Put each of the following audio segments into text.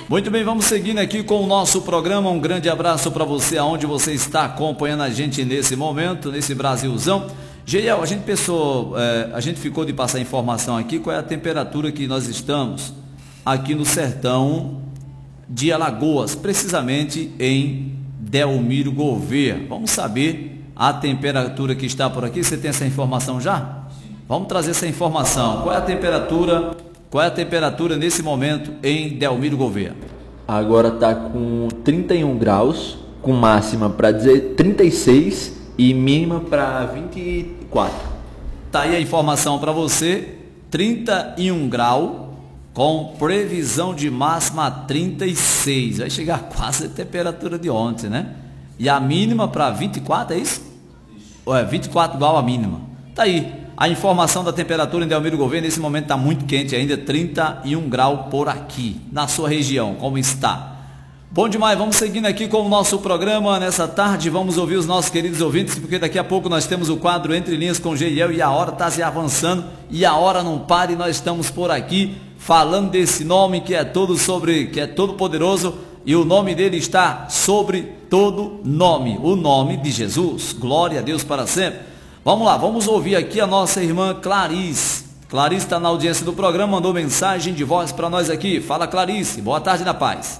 Muito bem, vamos seguindo aqui com o nosso programa. Um grande abraço para você, aonde você está acompanhando a gente nesse momento, nesse Brasilzão. Geiel, a gente pensou, a gente ficou de passar informação aqui, qual é a temperatura que nós estamos aqui no sertão de Alagoas, precisamente em Delmiro Gouveia. Vamos saber a temperatura que está por aqui. Você tem essa informação já? Vamos trazer essa informação. Qual é a temperatura? Qual é a temperatura nesse momento em Delmiro Gouveia? Agora está com 31 graus, com máxima para 36 e mínima para 24. Tá aí a informação para você. 31 graus com previsão de máxima 36. Vai chegar quase a temperatura de ontem, né? E a mínima para 24, é isso? Ou é 24 graus a mínima? Tá aí. A informação da temperatura em Delmiro Gouveia, nesse momento está muito quente ainda, 31 graus por aqui, na sua região, como está? Bom demais, vamos seguindo aqui com o nosso programa nessa tarde, vamos ouvir os nossos queridos ouvintes, porque daqui a pouco nós temos o quadro Entre Linhas com Geiel e a hora está se avançando e a hora não para e nós estamos por aqui falando desse nome que é todo poderoso e o nome dele está sobre todo nome, o nome de Jesus. Glória a Deus para sempre. Vamos lá, vamos ouvir aqui a nossa irmã Clarice. Clarice está na audiência do programa, mandou mensagem de voz para nós aqui. Fala, Clarice, boa tarde na paz.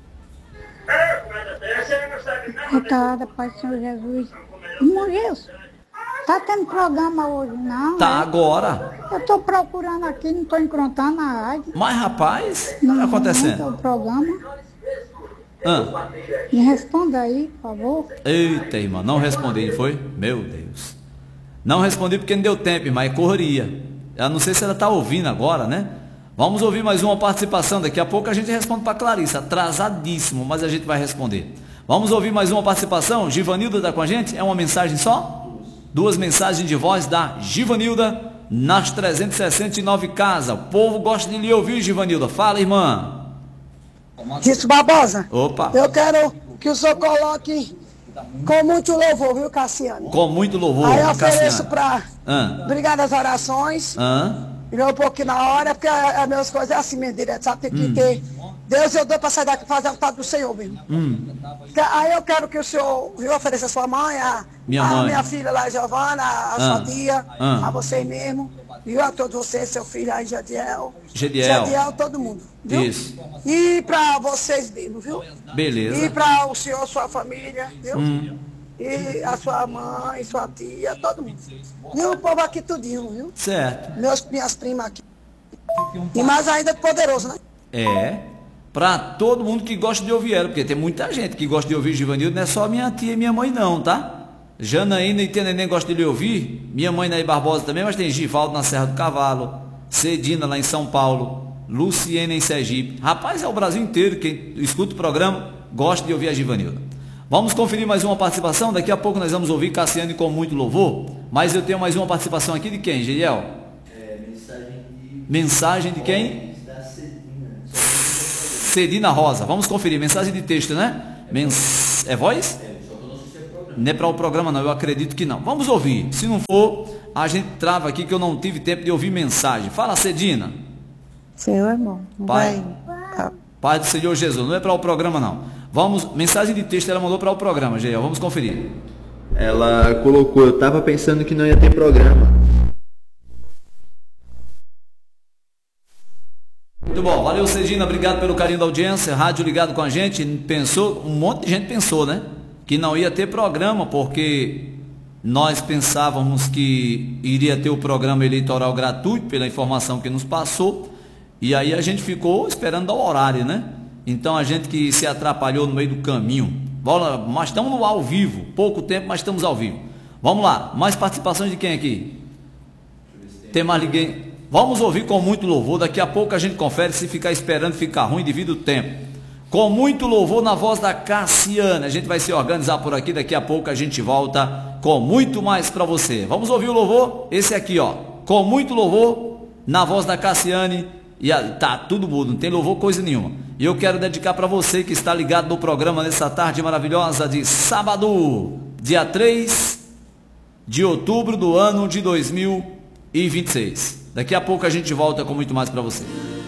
Boa tarde, Pai do Senhor Jesus. Irmão Gilson, tá tendo programa hoje, não? Tá, agora. Eu tô procurando aqui, não tô encontrando a rádio. Mas, rapaz, o que está acontecendo? Não, o programa. Ah. Me responda aí, por favor. Eita, irmã, não respondi, foi? Meu Deus. Não respondi porque não deu tempo, mas correria. Eu não sei se ela está ouvindo agora, né? Vamos ouvir mais uma participação. Daqui a pouco a gente responde para a Clarissa. Atrasadíssimo, mas a gente vai responder. Vamos ouvir mais uma participação. Givanilda está com a gente? É uma mensagem só? Duas mensagens de voz da Givanilda nas 369 casas. O povo gosta de lhe ouvir, Givanilda. Fala, irmã. Isso, Barbosa. Opa. Eu quero que o senhor coloque com muito louvor, viu, Cassiano? Com muito louvor, aí eu ofereço para Obrigado às orações. E um pouquinho na hora, porque as minhas coisas é assim mesmo, direto, sabe? Tem que ter. Deus, eu dou para sair daqui e fazer a vontade do Senhor mesmo. Aí eu quero que o senhor ofereça a sua mãe, minha filha lá, Giovana, a sua tia, a vocês mesmo. Viu? A todos vocês, seu filho aí, Jadiel, todo mundo. Viu? Isso. E para vocês mesmo, viu? Beleza. E para o senhor, sua família, viu? E a sua mãe, sua tia, todo mundo. E o povo aqui tudinho, viu? Certo. Minhas primas aqui. E mais ainda poderoso, né? É. Para todo mundo que gosta de ouvir ela, porque tem muita gente que gosta de ouvir Givanildo, não é só minha tia e minha mãe não, tá? Janaína e Tia Neném gostam de lhe ouvir, minha mãe Naí Barbosa também, mas tem Givaldo na Serra do Cavalo, Cedina lá em São Paulo, Luciena em Sergipe. Rapaz, é o Brasil inteiro, quem escuta o programa gosta de ouvir a Givanilda. Vamos conferir mais uma participação, daqui a pouco nós vamos ouvir Cassiane com muito louvor, mas eu tenho mais uma participação aqui de quem, Geiel? Mensagem de quem? Cedina Rosa, vamos conferir, mensagem de texto, né? É voz? Não é para o programa não, eu acredito que não. Vamos ouvir, se não for, a gente trava aqui que eu não tive tempo de ouvir mensagem. Fala, Cedina. Senhor é bom. Pai do Senhor Jesus, não é para o programa não. Vamos, mensagem de texto ela mandou para o programa, Geiel, vamos conferir. Ela colocou, eu estava pensando que não ia ter programa. Muito bom, valeu Cedina, obrigado pelo carinho da audiência, rádio ligado com a gente, pensou, um monte de gente pensou, né? Que não ia ter programa, porque nós pensávamos que iria ter o programa eleitoral gratuito, pela informação que nos passou, e aí a gente ficou esperando o horário, né? Então a gente que se atrapalhou no meio do caminho. Mas estamos no ao vivo, pouco tempo, mas estamos ao vivo. Vamos lá, mais participações de quem aqui? Tem mais ninguém? Vamos ouvir com muito louvor, daqui a pouco a gente confere, se ficar esperando ficar ruim devido ao tempo. Com muito louvor na voz da Cassiane, a gente vai se organizar por aqui, daqui a pouco a gente volta com muito mais para você. Vamos ouvir o louvor? Esse aqui, ó, com muito louvor na voz da Cassiane, e tá tudo mudo, não tem louvor coisa nenhuma. E eu quero dedicar para você que está ligado no programa nessa tarde maravilhosa de sábado, dia 3 de outubro do ano de 2026. Daqui a pouco a gente volta com muito mais para você.